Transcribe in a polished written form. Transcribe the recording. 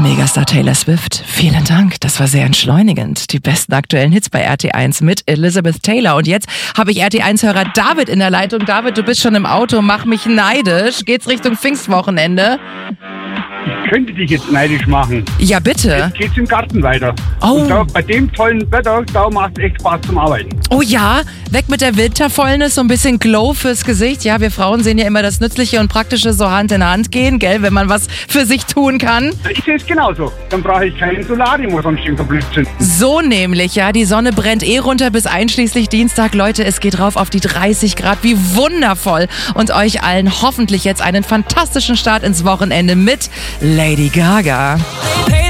Megastar Taylor Swift, vielen Dank. Das war sehr entschleunigend. Die besten aktuellen Hits bei RT1 mit Elizabeth Taylor. Und jetzt habe ich RT1-Hörer David in der Leitung. David, du bist schon im Auto, mach mich neidisch. Geht's Richtung Pfingstwochenende? Ich könnte dich jetzt neidisch machen. Ja, bitte. Jetzt geht's im Garten weiter. Oh. Und da, bei dem tollen Wetter, da macht es echt Spaß zum Arbeiten. Oh ja, weg mit der Winterfäulnis, so ein bisschen Glow fürs Gesicht. Ja, wir Frauen sehen ja immer das Nützliche und Praktische so Hand in Hand gehen, gell, wenn man was für sich tun kann. Ich sehe es genauso. Dann brauche ich kein Solarium oder sonst irgendein Blödsinn. So nämlich, ja, die Sonne brennt runter bis einschließlich Dienstag. Leute, es geht rauf auf die 30 Grad, wie wundervoll. Und euch allen hoffentlich jetzt einen fantastischen Start ins Wochenende mit Lady Gaga.